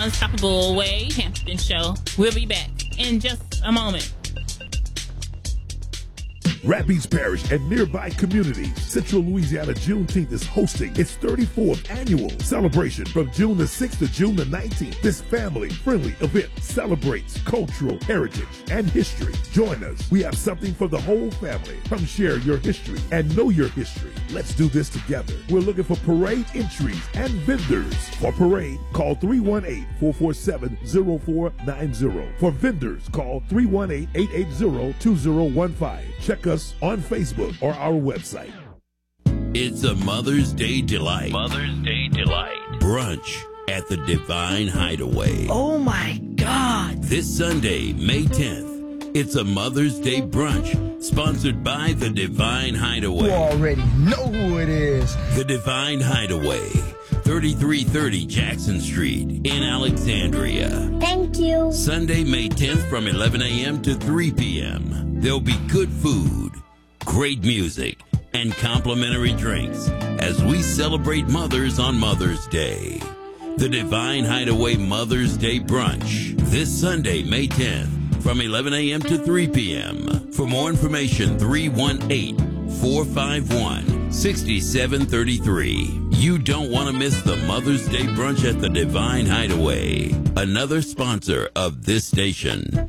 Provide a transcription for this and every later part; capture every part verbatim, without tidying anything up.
Unstoppable Wade Hampton Show. We'll be back in just a moment. Rapides Parish and nearby communities. Central Louisiana Juneteenth is hosting its thirty-fourth annual celebration from June the sixth to June the nineteenth. This family-friendly event celebrates cultural heritage and history. Join us. We have something for the whole family. Come share your history and know your history. Let's do this together. We're looking for parade entries and vendors. For parade, call three one eight, four four seven, zero four nine zero. For vendors, call three one eight, eight eight zero, two zero one five. Check us on Facebook or our website. It's a Mother's Day delight. Mother's Day delight. Brunch at the Divine Hideaway. Oh my God. This Sunday, May tenth, it's a Mother's Day brunch sponsored by the Divine Hideaway. You already know who it is. The Divine Hideaway, thirty-three thirty Jackson Street in Alexandria. Thank you. Sunday, May tenth from eleven a.m. to three p.m. There'll be good food, great music, and complimentary drinks as we celebrate mothers on Mother's Day. The Divine Hideaway Mother's Day Brunch this Sunday, May tenth from eleven a.m. to three p.m. For more information, three one eight, four five one, six seven three three. You don't want to miss the Mother's Day Brunch at the Divine Hideaway, another sponsor of this station.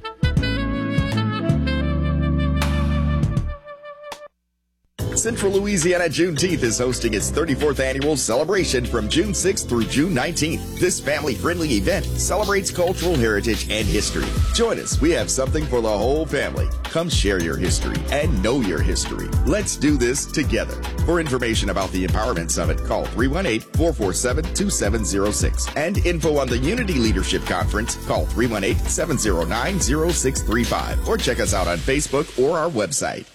Central Louisiana Juneteenth is hosting its thirty-fourth annual celebration from June sixth through June nineteenth. This family-friendly event celebrates cultural heritage and history. Join us. We have something for the whole family. Come share your history and know your history. Let's do this together. For information about the Empowerment Summit, call three one eight, four four seven, two seven zero six. And info on the Unity Leadership Conference, call three one eight, seven zero nine, zero six three five. Or check us out on Facebook or our website.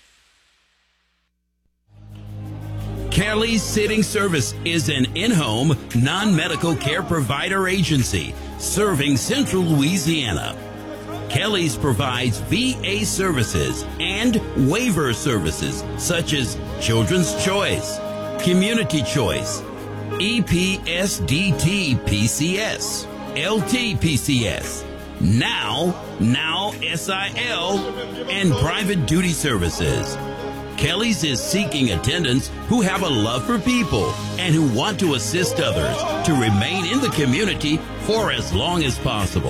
Kelly's Sitting Service is an in-home, non-medical care provider agency serving Central Louisiana. Kelly's provides V A services and waiver services such as Children's Choice, Community Choice, E P S D T P C S, L T P C S, Now, Now S I L, and private duty services. Kelly's is seeking attendants who have a love for people and who want to assist others to remain in the community for as long as possible.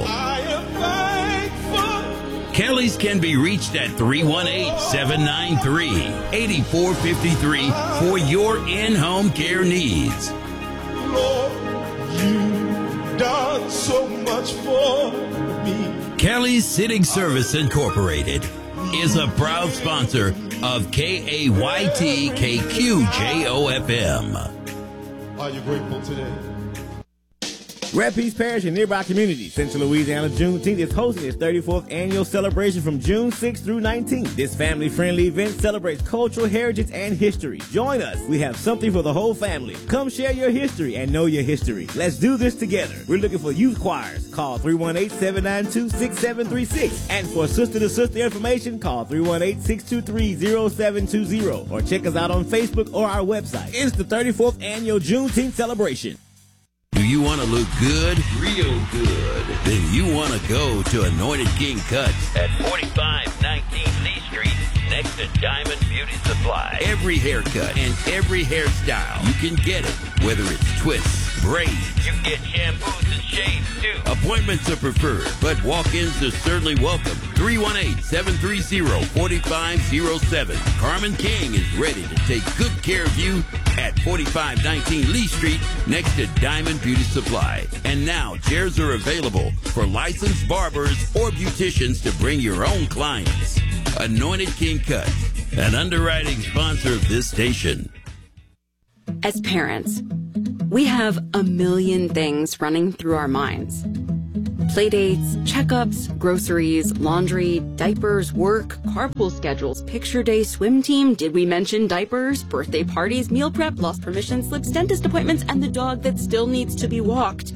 Kelly's can be reached at three one eight, seven nine three, eight four five three for your in-home care needs. Lord, you've done so much for me. Kelly's Sitting Service Incorporated is a proud sponsor of K A Y T K Q J O F M. Are you grateful today? Rapides Parish and nearby communities. Central Louisiana Juneteenth is hosting its thirty-fourth annual celebration from June sixth through nineteenth. This family-friendly event celebrates cultural heritage and history. Join us. We have something for the whole family. Come share your history and know your history. Let's do this together. We're looking for youth choirs. Call three one eight, seven nine two, six seven three six. And for sister-to-sister information, call three one eight, six two three, zero seven two zero. Or check us out on Facebook or our website. It's the thirty-fourth annual Juneteenth celebration. Do you want to look good? Real good. Then you want to go to Anointed King Cuts at forty-five nineteen Lee Street, next to Diamond Beauty Supply. Every haircut and every hairstyle, you can get it. Whether it's twists, braids, you can get shampoos and shaves too. Appointments are preferred, but walk-ins are certainly welcome. three one eight, seven three zero, four five zero seven. Carmen King is ready to take good care of you at forty-five nineteen Lee Street, next to Diamond Beauty Supply. And now, chairs are available for licensed barbers or beauticians to bring your own clients. Anointed King Cuts, an underwriting sponsor of this station. As parents, we have a million things running through our minds. Playdates, checkups, groceries, laundry, diapers, work, carpool schedules, picture day, swim team, did we mention diapers, birthday parties, meal prep, lost permission slips, dentist appointments, and the dog that still needs to be walked.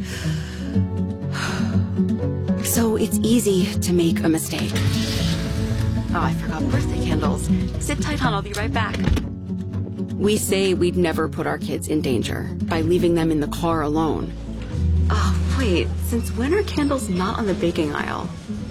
So it's easy to make a mistake. Oh, I forgot birthday candles. Sit tight, hon, I'll be right back. We say we'd never put our kids in danger by leaving them in the car alone. Oh, Wait, since when are candles not on the baking aisle?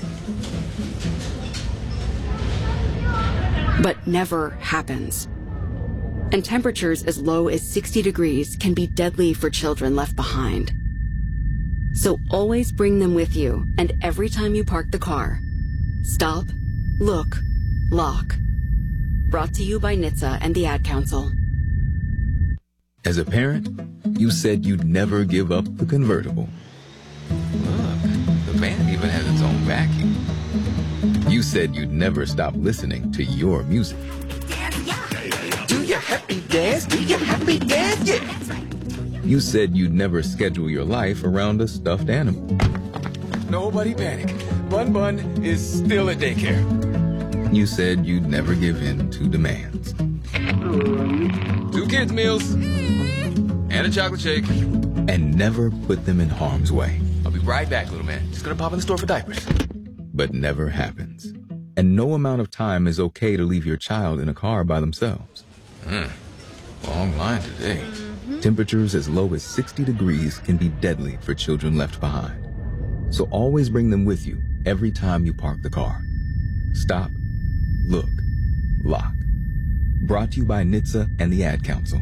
But never happens. And temperatures as low as sixty degrees can be deadly for children left behind. So always bring them with you, and every time you park the car, stop, look, lock. Brought to you by N H T S A and the Ad Council. As a parent, you said you'd never give up the convertible. Look, the van even has its own vacuum. You said you'd never stop listening to your music. Do your happy dance, do your happy dance, yeah. You said you'd never schedule your life around a stuffed animal. Nobody panic. Bun Bun is still at daycare. You said you'd never give in to demands. Two kids' meals and a chocolate shake. And never put them in harm's way. I'll be right back, little man. Just gonna pop in the store for diapers. But never happens. And no amount of time is okay to leave your child in a car by themselves. Hmm. Long line today. Temperatures as low as sixty degrees can be deadly for children left behind. So always bring them with you every time you park the car. Stop, look, lock. Brought to you by N H T S A and the Ad Council.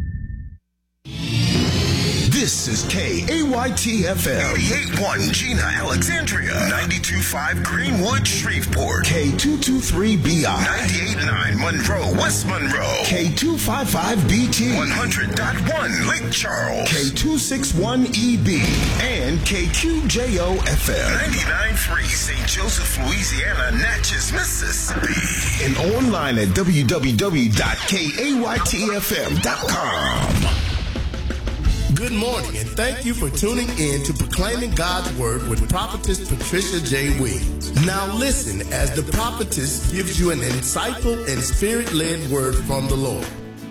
This is K A Y T F M, eighty-eight point one Gina, Alexandria, ninety-two point five Greenwood, Shreveport, K two two three B I, ninety-eight point nine Monroe, West Monroe, K two five five B T, one hundred point one Lake Charles, K two six one E B, and K Q J O F M, ninety-nine point three Saint Joseph, Louisiana, Natchez, Mississippi, and online at w w w dot k a y t f m dot com. Good morning, and thank you for tuning in to Proclaiming God's Word with Prophetess Patricia J. Williams. Now listen as the prophetess gives you an insightful and spirit-led word from the Lord.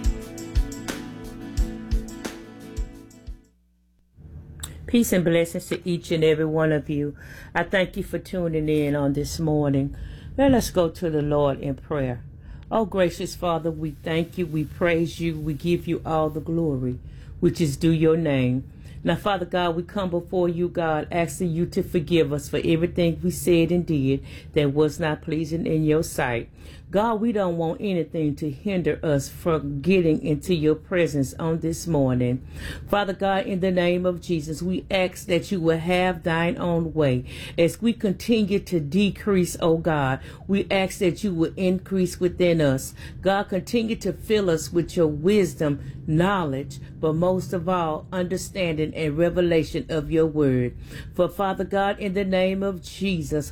Peace and blessings to each and every one of you. I thank you for tuning in on this morning. Let us go to the Lord in prayer. Oh, gracious Father, we thank you, we praise you, we give you all the glory which is due your name. Now, Father God, we come before you, God, asking you to forgive us for everything we said and did that was not pleasing in your sight. God, we don't want anything to hinder us from getting into your presence on this morning. Father God, in the name of Jesus, we ask that you will have thine own way. As we continue to decrease, oh God, we ask that you will increase within us. God, continue to fill us with your wisdom, knowledge, but most of all, understanding and revelation of your word. For Father God, in the name of Jesus,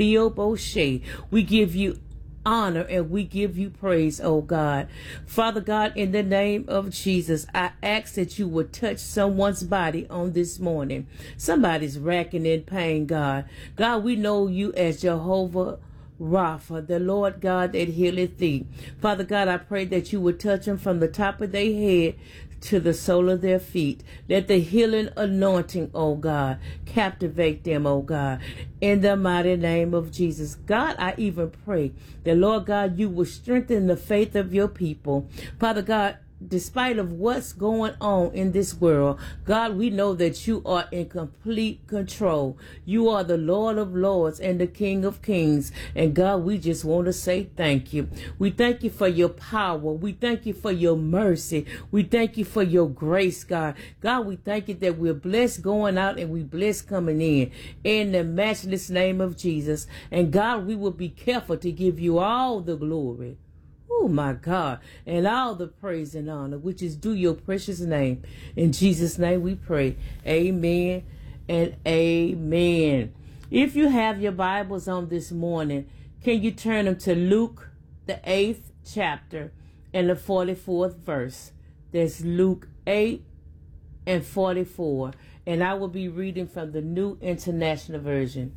we give you honor and we give you praise, oh God. Father God, in the name of Jesus, I ask that you would touch someone's body on this morning. Somebody's racking in pain, God. God, we know you as Jehovah Rapha, the Lord God that healeth thee. Father God, I pray that you would touch them from the top of their head to the sole of their feet. Let the healing anointing, oh God, captivate them, oh God, in the mighty name of Jesus. God, I even pray that, Lord God, you will strengthen the faith of your people. Father God, despite of what's going on in this world, God, we know that you are in complete control. You are the Lord of Lords and the King of Kings. And God, we just want to say thank you. We thank you for your power. We thank you for your mercy. We thank you for your grace, God. God, we thank you that we're blessed going out and we blessed coming in. In the matchless name of Jesus. And God, we will be careful to give you all the glory. Oh, my God, and all the praise and honor, which is due your precious name. In Jesus' name we pray. Amen and amen. If you have your Bibles on this morning, can you turn them to Luke, the eighth chapter, and the forty-fourth verse? There's Luke eight and forty-four, and I will be reading from the New International Version.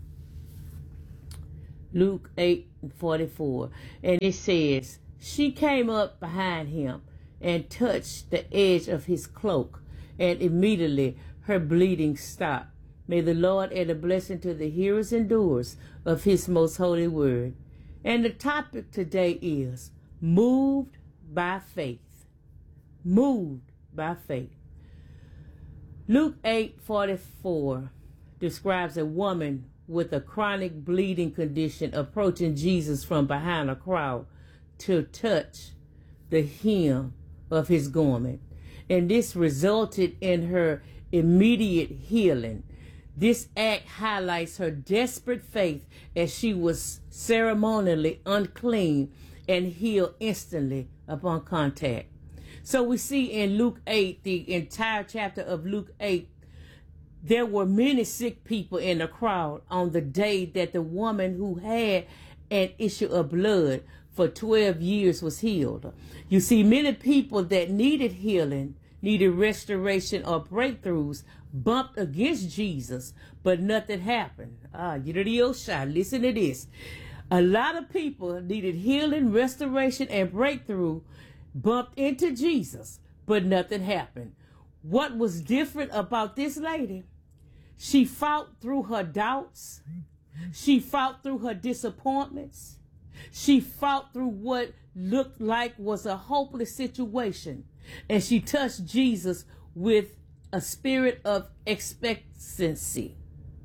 Luke eight and forty-four, and it says, she came up behind him and touched the edge of his cloak, and immediately her bleeding stopped. May the Lord add a blessing to the hearers and doers of his most holy word. And the topic today is moved by faith. Moved by faith. Luke eight forty-four describes a woman with a chronic bleeding condition approaching Jesus from behind a crowd to touch the hem of his garment. And this resulted in her immediate healing. This act highlights her desperate faith as she was ceremonially unclean and healed instantly upon contact. So we see in Luke eight, the entire chapter of Luke eight, there were many sick people in the crowd on the day that the woman who had an issue of blood for twelve years was healed. You see, many people that needed healing, needed restoration or breakthroughs, bumped against Jesus, but nothing happened. Ah, you know the old shot. Listen to this. A lot of people needed healing, restoration, and breakthrough, bumped into Jesus, but nothing happened. What was different about this lady? She fought through her doubts. She fought through her disappointments. She fought through what looked like was a hopeless situation. And she touched Jesus with a spirit of expectancy,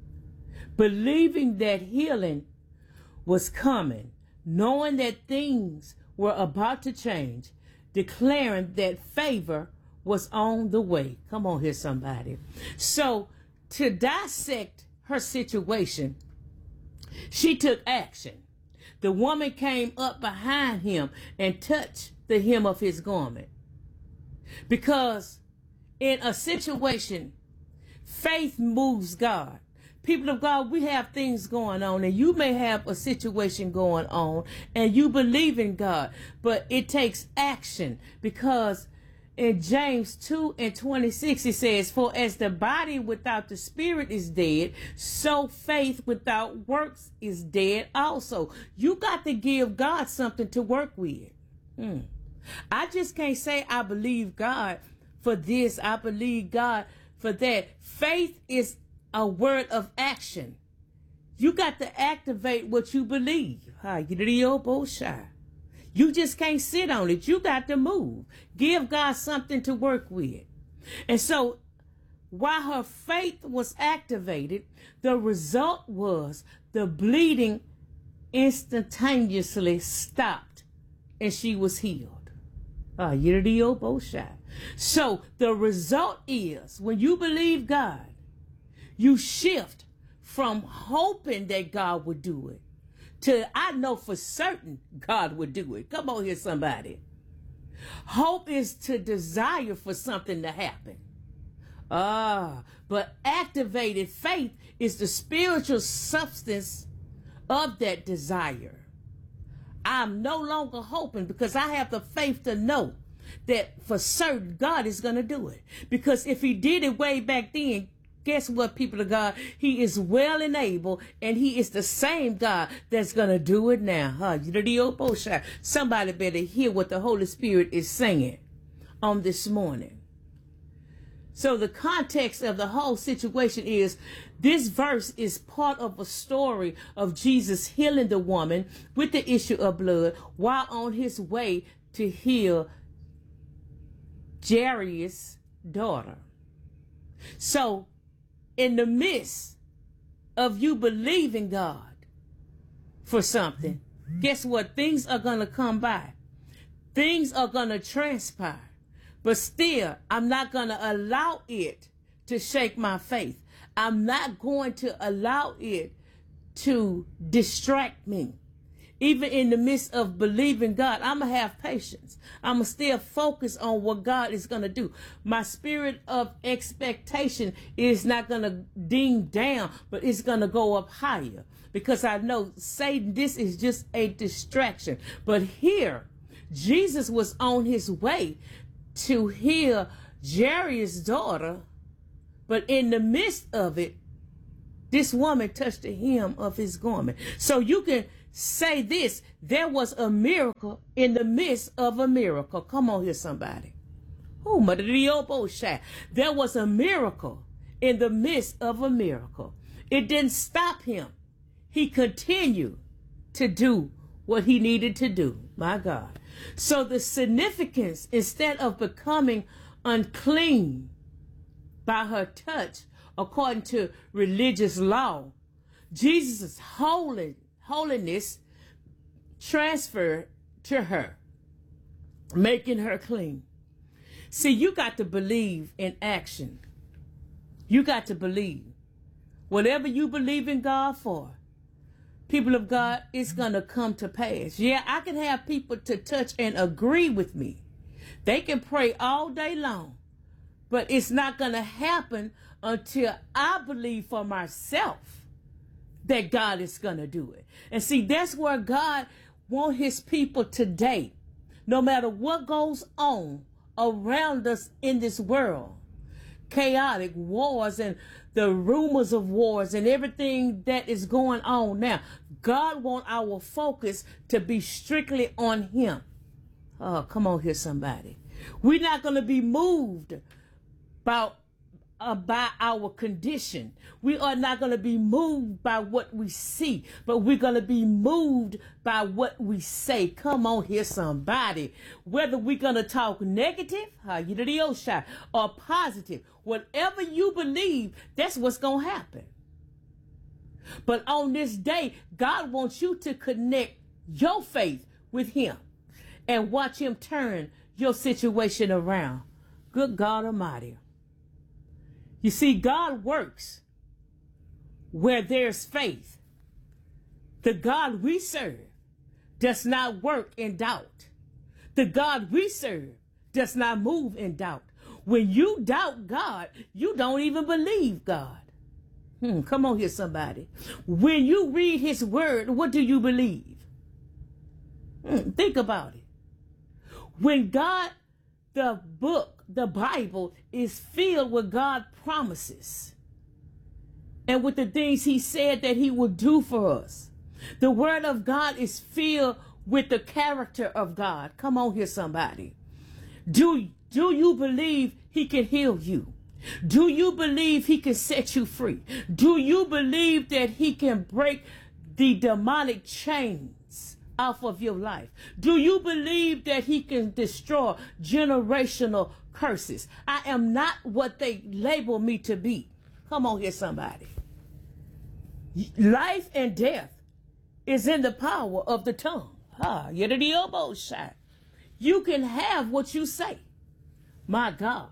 believing that healing was coming, knowing that things were about to change, declaring that favor was on the way. Come on here, somebody. So to dissect her situation, she took action. The woman came up behind him and touched the hem of his garment. Because in a situation, faith moves God. People of God, we have things going on, and you may have a situation going on, and you believe in God, but it takes action. Because in James two and twenty-six, it says, "For as the body without the spirit is dead, so faith without works is dead also." You got to give God something to work with. Hmm. I just can't say I believe God for this, I believe God for that. Faith is a word of action. You got to activate what you believe. You just can't sit on it. You got to move. Give God something to work with. And so while her faith was activated, the result was the bleeding instantaneously stopped and she was healed. Ah, so the result is when you believe God, you shift from hoping that God would do it to I know for certain God would do it. Come on here, somebody. Hope is to desire for something to happen. Ah, but activated faith is the spiritual substance of that desire. I'm no longer hoping because I have the faith to know that for certain God is going to do it. Because if he did it way back then, guess what, people of God? He is well and able, and he is the same God that's going to do it now. Huh? Somebody better hear what the Holy Spirit is saying on this morning. So the context of the whole situation is this verse is part of a story of Jesus healing the woman with the issue of blood while on his way to heal Jairus' daughter. So in the midst of you believing God for something, guess what? Things are going to come by. Things are going to transpire. But still, I'm not going to allow it to shake my faith. I'm not going to allow it to distract me. Even in the midst of believing God, I'm going to have patience. I'm going to still focus on what God is going to do. My spirit of expectation is not going to ding down, but it's going to go up higher. Because I know, Satan, this is just a distraction. But here, Jesus was on his way to heal Jairus' daughter, but in the midst of it, this woman touched the hem of his garment. So you can say this, there was a miracle in the midst of a miracle. Come on here, somebody. Oh, there was a miracle in the midst of a miracle. It didn't stop him. He continued to do what he needed to do. My God. So the significance, instead of becoming unclean by her touch according to religious law. Jesus' holy, holiness transferred to her, making her clean. See, you got to believe in action. You got to believe. Whatever you believe in God for, people of God, it's going to come to pass. Yeah, I can have people to touch and agree with me. They can pray all day long, but it's not going to happen until I believe for myself that God is going to do it. And see, that's where God wants his people today. No matter what goes on around us in this world, chaotic wars and the rumors of wars and everything that is going on now, God wants our focus to be strictly on him. Oh, come on here, somebody. We're not going to be moved by, uh, by our condition. We are not going to be moved by what we see, but we're going to be moved by what we say. Come on here, somebody. Whether we're going to talk negative or positive, whatever you believe, that's what's going to happen. But on this day, God wants you to connect your faith with him and watch him turn your situation around. Good God Almighty. You see, God works where there's faith. The God we serve does not work in doubt. The God we serve does not move in doubt. When you doubt God, you don't even believe God. Hmm, come on here, somebody. When you read his word, what do you believe? Hmm, think about it. When God, the book, the Bible is filled with God promises and with the things he said that he would do for us. The word of God is filled with the character of God. Come on here, somebody. Do, do you believe he can heal you? Do you believe he can set you free? Do you believe that he can break the demonic chains off of your life? Do you believe that he can destroy generational curses? I am not what they label me to be. Come on here, somebody. Life and death is in the power of the tongue. Ah, you're the elbow shot. You can have what you say. My God.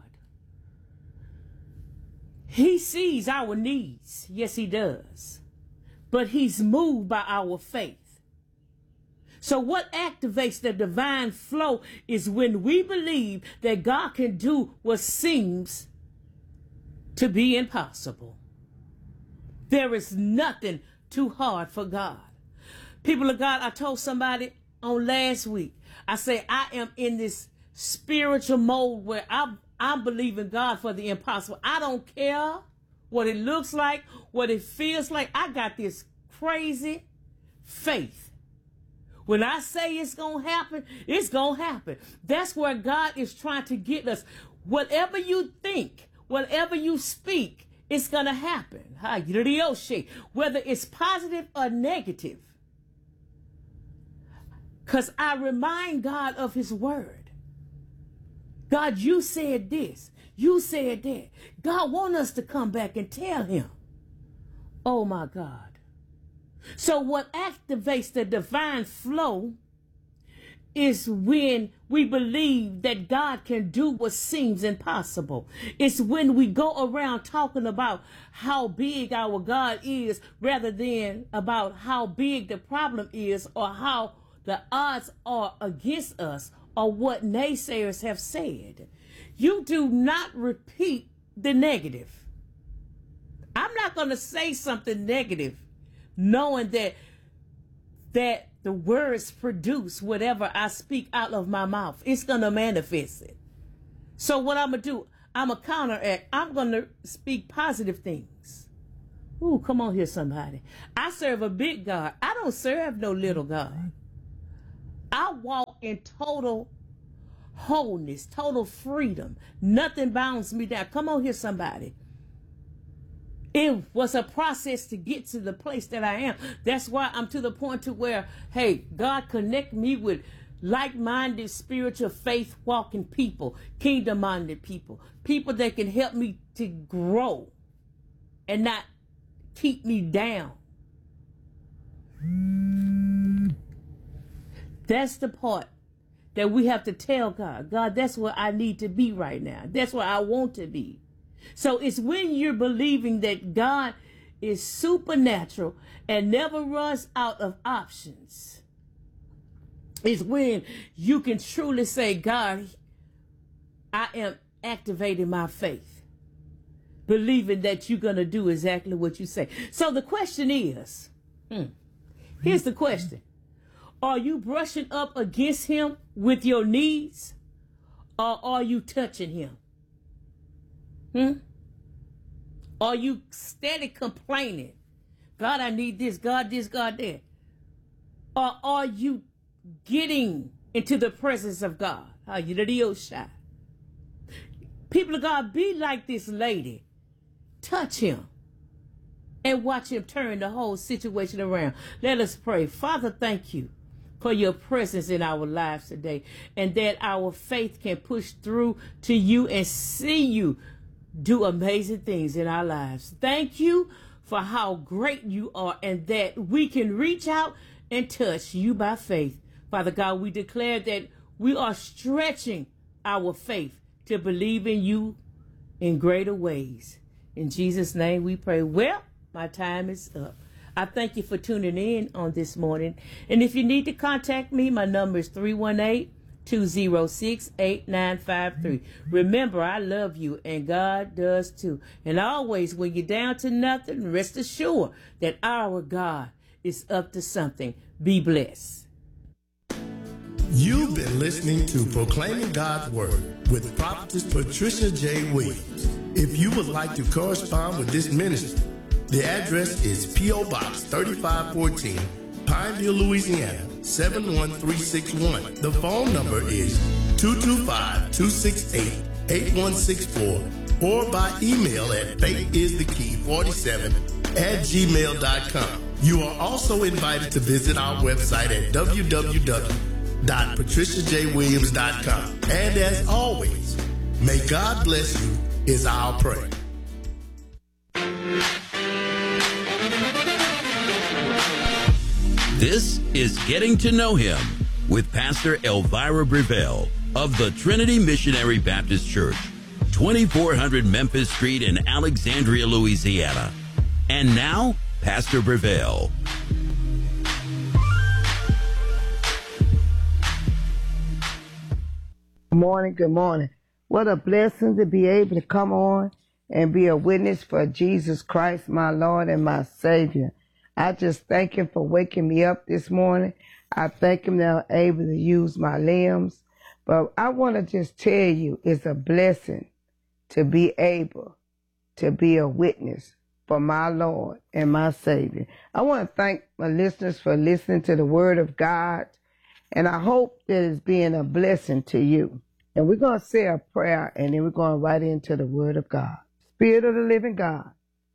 He sees our needs. Yes, he does. But he's moved by our faith. So what activates the divine flow is when we believe that God can do what seems to be impossible. There is nothing too hard for God. People of God, I told somebody on last week, I say I am in this spiritual mode where I'm, I'm believing God for the impossible. I don't care what it looks like, what it feels like. I got this crazy faith. When I say it's going to happen, it's going to happen. That's where God is trying to get us. Whatever you think, whatever you speak, it's going to happen. Whether it's positive or negative. Because I remind God of his word. God, you said this. You said that. God wants us to come back and tell him. Oh, my God. So what activates the divine flow is when we believe that God can do what seems impossible. It's when we go around talking about how big our God is rather than about how big the problem is or how the odds are against us or what naysayers have said. You do not repeat the negative. I'm not going to say something negative knowing that that the words produce whatever I speak out of my mouth. It's going to manifest it. So what I'm going to do, I'm a counteract. I'm going to speak positive things. Ooh, come on here, somebody. I serve a big God. I don't serve no little God. I walk in total wholeness, total freedom. Nothing bounds me down. Come on here, somebody. It was a process to get to the place that I am. That's why I'm to the point to where, hey, God connect me with like-minded, spiritual, faith-walking people, kingdom-minded people, people that can help me to grow and not keep me down. That's the part that we have to tell God, God, that's where I need to be right now. That's where I want to be. So it's when you're believing that God is supernatural and never runs out of options. It's when you can truly say, God, I am activating my faith, believing that you're going to do exactly what you say. So the question is, hmm, here's the question. Are you brushing up against him with your needs, or are you touching him? Hmm? Are you steady complaining? God, I need this, God, this, God, that. Or are you getting into the presence of God? Are you the deal shy? People of God, be like this lady. Touch him and watch him turn the whole situation around. Let us pray. Father, thank you for your presence in our lives today, and that our faith can push through to you and see you do amazing things in our lives. Thank you for how great you are, and that we can reach out and touch you by faith. Father God, we declare that we are stretching our faith to believe in you in greater ways. In Jesus' name we pray. Well, my time is up. I thank you for tuning in on this morning. And if you need to contact me, my number is three one eight, two zero six, eight nine five three. Remember, I love you, and God does too. And always, when you're down to nothing, rest assured that our God is up to something. Be blessed. You've been listening to Proclaiming God's Word with Prophetess Patricia J. Williams. If you would like to correspond with this ministry, the address is P O. Box thirty-five fourteen, Pineville, Louisiana, seven one three six one. The phone number is two two five, two six eight, eight one six four, or by email at faithisthekey forty-seven at gmail dot com. You are also invited to visit our website at w w w dot patricia j williams dot com. And as always, may God bless you is our prayer. This is Getting to Know Him with Pastor Elvira Breville of the Trinity Missionary Baptist Church, twenty-four hundred Memphis Street in Alexandria, Louisiana. And now, Pastor Breville. Good morning, good morning. What a blessing to be able to come on and be a witness for Jesus Christ, my Lord and my Savior. I just thank him for waking me up this morning. I thank him that I'm able to use my limbs. But I want to just tell you, it's a blessing to be able to be a witness for my Lord and my Savior. I want to thank my listeners for listening to the Word of God, and I hope that it's being a blessing to you. And we're going to say a prayer, and then we're going right into the Word of God. Spirit of the living God,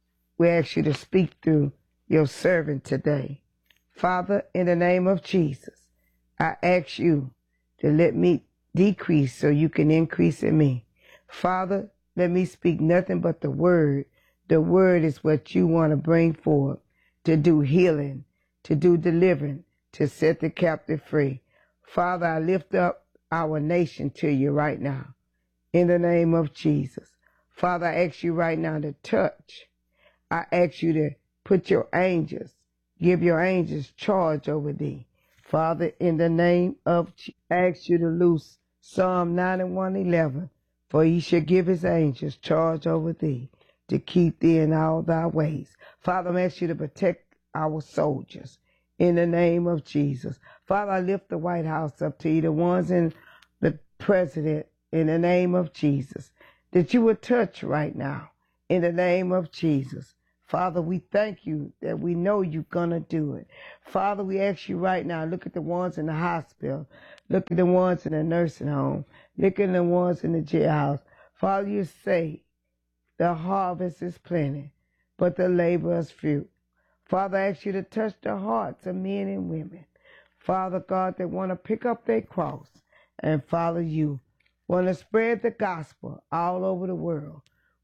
we ask you to speak through your servant today. Father, in the name of Jesus, I ask you to let me decrease so you can increase in me. Father, let me speak nothing but the word. The word is what you want to bring forth, to do healing, to do delivering, to set the captive free. Father, I lift up our nation to you right now, in the name of Jesus. Father, I ask you right now to touch. I ask you to put your angels, give your angels charge over thee. Father, in the name of Jesus, I ask you to loose Psalm ninety-one eleven, for he shall give his angels charge over thee, to keep thee in all thy ways. Father, I ask you to protect our soldiers, in the name of Jesus. Father, I lift the White House up to you, the ones in the president, in the name of Jesus, that you would touch right now, in the name of Jesus. Father, we thank you that we know you're going to do it. Father, we ask you right now, look at the ones in the hospital. Look at the ones in the nursing home. Look at the ones in the jailhouse. Father, you say the harvest is plenty, but the labor is few. Father, I ask you to touch the hearts of men and women. Father God, they want to pick up their cross and follow you. Want to spread the gospel all over the world.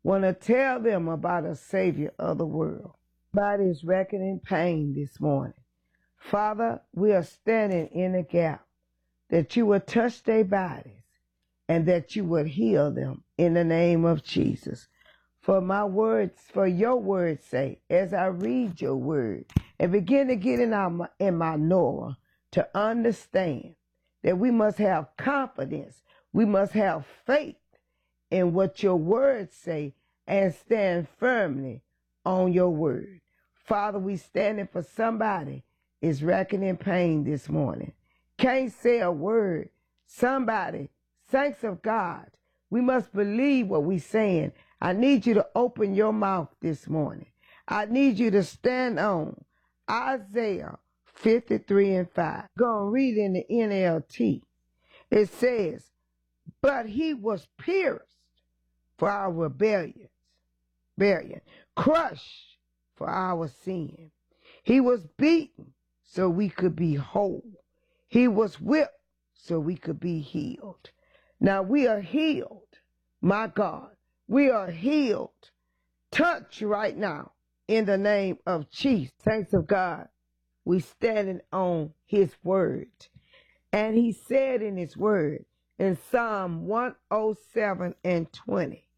Want to tell them about a Savior of the world. Body is reckoning pain this morning. Father, we are standing in the gap that you would touch their bodies and that you would heal them in the name of Jesus. For my words, for your word's sake, as I read your word and begin to get in, our, in my Noah to understand that we must have confidence, we must have faith in what your words say and stand firmly on your word. Father, we standing for somebody is reckoning pain this morning. Can't say a word. Somebody, saints of God, we must believe what we're saying. I need you to open your mouth this morning. I need you to stand on Isaiah fifty-three and five. Go and read in the N L T. It says, but he was pierced for our rebellions, rebellion, crushed for our sin. He was beaten so we could be whole. He was whipped so we could be healed. Now we are healed. My God, we are healed. Touch right now in the name of Jesus. Saints of God, we standing on his word. And he said in his word in Psalm one oh seven and twenty,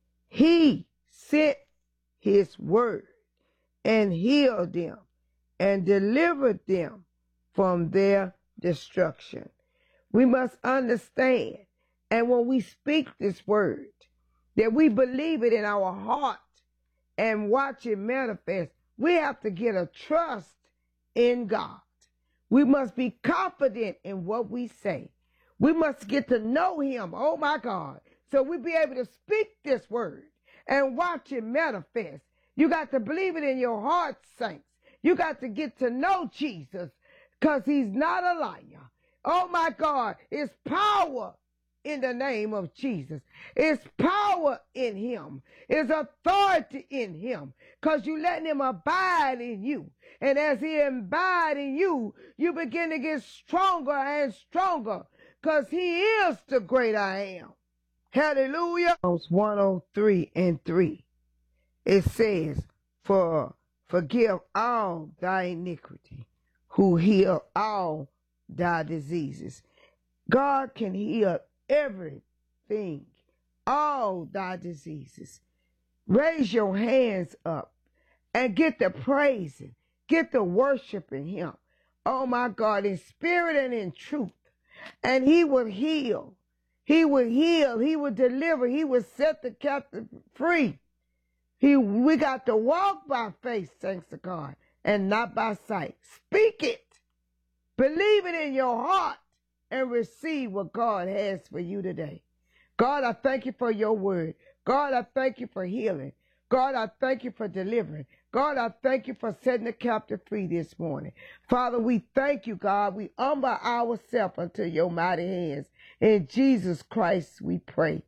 he sent his word and healed them and delivered them from their destruction. We must understand, and when we speak this word, that we believe it in our heart and watch it manifest. We have to get a trust in God. We must be confident in what we say. We must get to know him, oh my God, so we be able to speak this word and watch it manifest. You got to believe it in your heart, saints. You got to get to know Jesus because he's not a liar. Oh my God, it's power in the name of Jesus. It's power in him. It's authority in him because you letting him abide in you. And as he abide in you, you begin to get stronger and stronger because he is the great I am. Hallelujah. Psalms one oh three and three. It says, for forgive all thy iniquity, who heal all thy diseases. God can heal everything, all thy diseases. Raise your hands up and get the praising, get the worshiping him. Oh my God, in spirit and in truth. And he will heal. He will heal. He will deliver. He will set the captive free. He, we got to walk by faith, thanks to God, and not by sight. Speak it. Believe it in your heart and receive what God has for you today. God, I thank you for your word. God, I thank you for healing. God, I thank you for delivering. God, I thank you for setting the captive free this morning. Father, we thank you, God. We humble ourselves unto your mighty hands. In Jesus Christ we pray.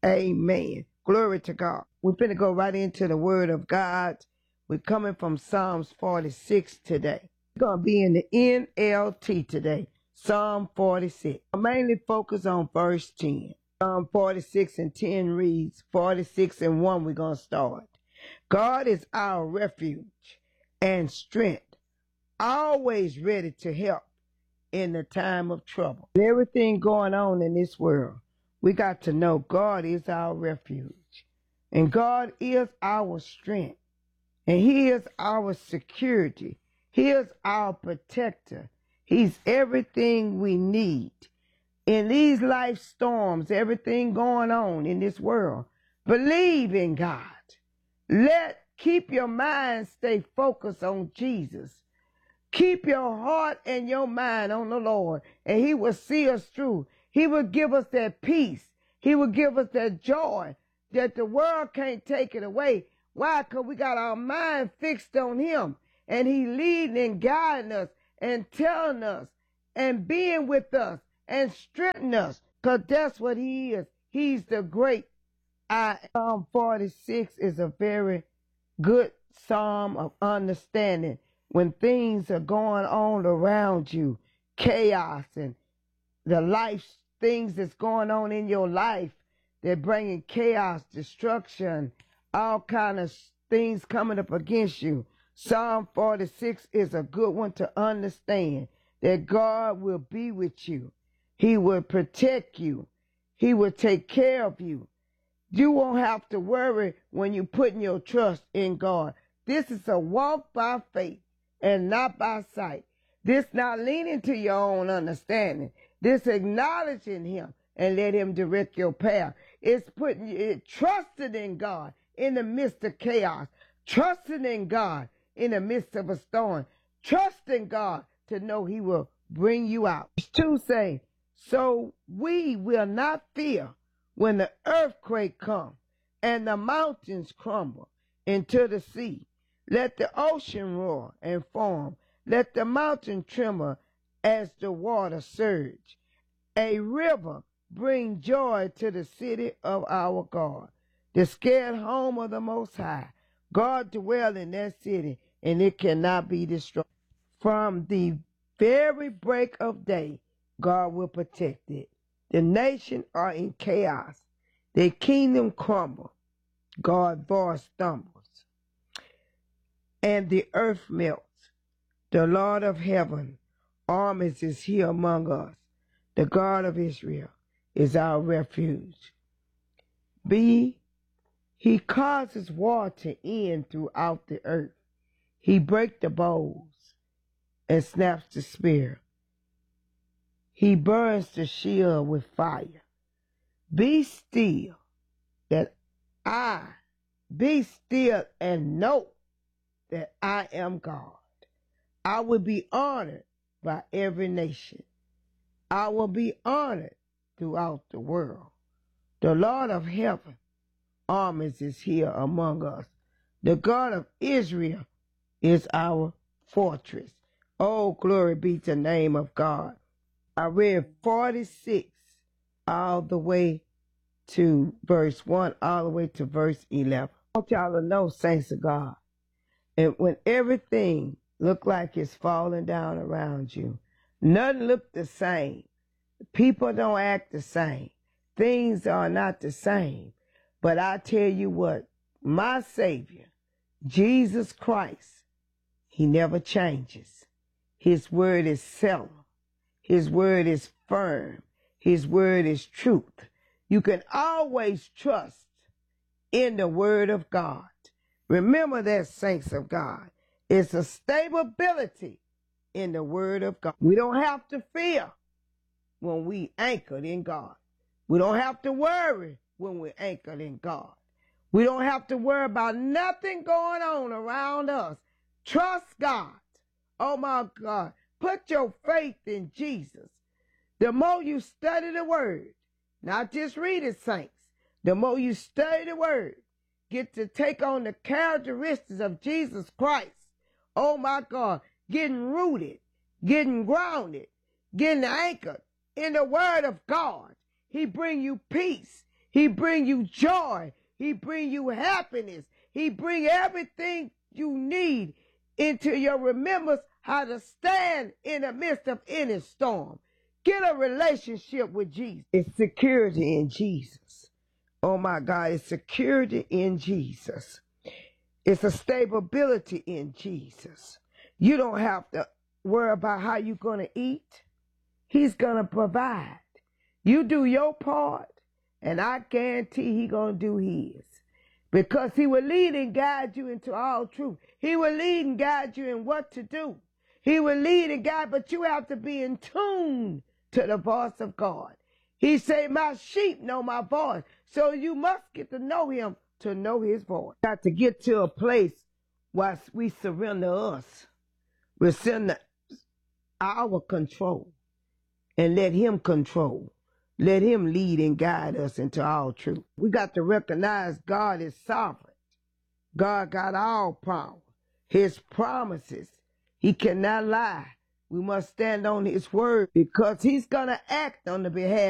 Amen. Glory to God. We're going to go right into the word of God. We're coming from Psalms forty-six today. We're going to be in the N L T today. Psalm forty-six. I mainly focus on verse ten. Psalm forty-six and ten reads, forty-six and one we're going to start. God is our refuge and strength, always ready to help in the time of trouble. Everything going on in this world, we got to know God is our refuge. And God is our strength. And he is our security. He is our protector. He's everything we need. In these life storms, everything going on in this world, believe in God. Let, keep your mind stay focused on Jesus. Keep your heart and your mind on the Lord, and he will see us through. He will give us that peace. He will give us that joy that the world can't take it away. Why? Because we got our mind fixed on him, and he leading and guiding us and telling us and being with us and strengthening us, because that's what he is. He's the great I am. Psalm forty-six is a very good psalm of understanding when things are going on around you, chaos and the life things that's going on in your life. They're bringing chaos, destruction, all kind of things coming up against you. Psalm forty-six is a good one to understand that God will be with you. He will protect you. He will take care of you. You won't have to worry when you're putting your trust in God. This is a walk by faith and not by sight. This not leaning to your own understanding. This acknowledging him and let him direct your path. It's putting it trusting in God in the midst of chaos. Trusting in God in the midst of a storm. Trusting God to know he will bring you out. Verse two say, so we will not fear when the earthquake comes and the mountains crumble into the sea. Let the ocean roar and foam. Let the mountain tremble as the water surge. A river bring joy to the city of our God, the scared home of the Most High. God dwell in that city, and it cannot be destroyed. From the very break of day, God will protect it. The nation are in chaos. Their kingdom crumble. God's voice stumbles. And the earth melts. The Lord of heaven, armies is here among us. The God of Israel is our refuge. B, he causes war to end throughout the earth. He breaks the bows and snaps the spear. He burns the shield with fire. Be still that I, be still and know that I am God. I will be honored by every nation. I will be honored throughout the world. The Lord of heaven, armies is here among us. The God of Israel is our fortress. Oh, glory be to the name of God. I read forty-six all the way to verse one, all the way to verse eleven. I want y'all to know, saints of God, and when everything look like it's falling down around you, nothing look the same. People don't act the same. Things are not the same. But I tell you what, my Savior, Jesus Christ, he never changes. His word is settled. His word is firm. His word is truth. You can always trust in the word of God. Remember that, saints of God. It's a stability in the word of God. We don't have to fear when we anchored in God. We don't have to worry when we're anchored in God. We don't have to worry about nothing going on around us. Trust God. Oh my God. Put your faith in Jesus. The more you study the word, not just read it, saints, the more you study the word, get to take on the characteristics of Jesus Christ. Oh my God, getting rooted, getting grounded, getting anchored in the word of God. He bring you peace. He bring you joy. He bring you happiness. He bring everything you need into your remembrance how to stand in the midst of any storm. Get a relationship with Jesus. It's security in Jesus. Oh my God, it's security in Jesus. It's a stability in Jesus. You don't have to worry about how you're going to eat. He's going to provide. You do your part, and I guarantee he's going to do his. Because he will lead and guide you into all truth. He will lead and guide you in what to do. He will lead and guide, but you have to be in tune to the voice of God. He said, my sheep know my voice. So you must get to know him to know his voice. Got to get to a place where we surrender us. We surrender our control and let him control. Let him lead and guide us into all truth. We got to recognize God is sovereign. God got all power. His promises, he cannot lie. We must stand on his word because he's going to act on the behalf